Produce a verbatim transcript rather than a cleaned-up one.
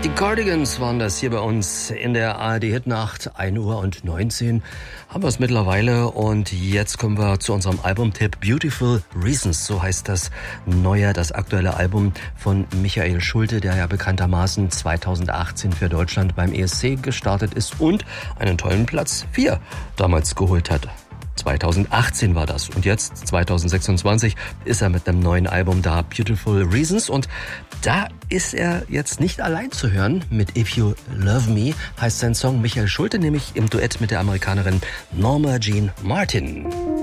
Die Cardigans waren das hier bei uns in der A R D-Hitnacht. ein Uhr und neunzehn haben wir es mittlerweile. Und jetzt kommen wir zu unserem Albumtipp Beautiful Reasons. So heißt das neue, das aktuelle Album von Michael Schulte, der ja bekanntermaßen zweitausendachtzehn für Deutschland beim E S C gestartet ist und einen tollen Platz vier damals geholt hat. zweitausendachtzehn war das. Und jetzt, zweitausendsechsundzwanzig, ist er mit einem neuen Album da, Beautiful Reasons. Und da ist er jetzt nicht allein zu hören. Mit If You Love Me heißt sein Song. Michael Schulte nämlich im Duett mit der Amerikanerin Norma Jean Martin.